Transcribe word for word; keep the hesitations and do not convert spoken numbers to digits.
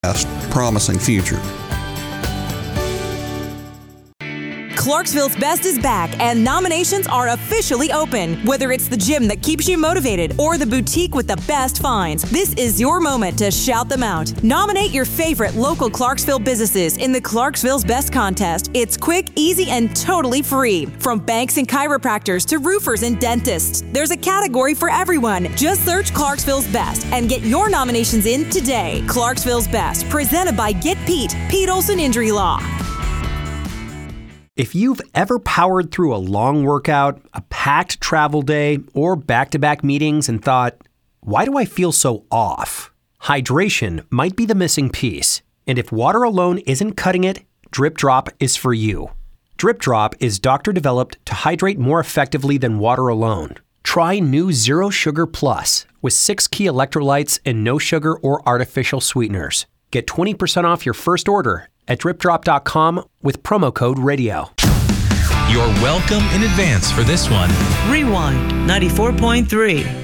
promising future. Clarksville's Best is back, and nominations are officially open. Whether it's the gym that keeps you motivated or the boutique with the best finds, this is your moment to shout them out. Nominate your favorite local Clarksville businesses in the Clarksville's Best contest. It's quick, easy, and totally free. From banks and chiropractors to roofers and dentists, there's a category for everyone. Just search Clarksville's Best and get your nominations in today. Clarksville's Best, presented by Get Pete, Pete Olson Injury Law. If you've ever powered through a long workout, a packed travel day, or back-to-back meetings and thought, why do I feel so off? Hydration might be the missing piece. And if water alone isn't cutting it, Drip Drop is for you. Drip Drop is doctor-developed to hydrate more effectively than water alone. Try new Zero Sugar Plus with six key electrolytes and no sugar or artificial sweeteners. Get twenty percent off your first order at drip drop dot com with promo code radio. You're welcome in advance for this one. Rewind ninety-four point three.